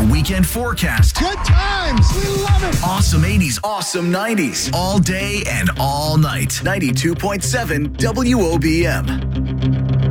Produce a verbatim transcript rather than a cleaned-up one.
weekend forecast. Good times. We love it. Awesome eighties, awesome nineties. All day and all night. ninety-two point seven W O B M.